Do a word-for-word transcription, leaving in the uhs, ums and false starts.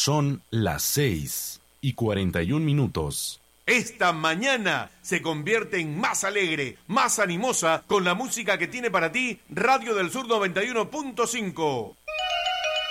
Son las seis y cuarenta y un minutos. Esta mañana se convierte en más alegre, más animosa con la música que tiene para ti Radio del Sur noventa y uno punto cinco.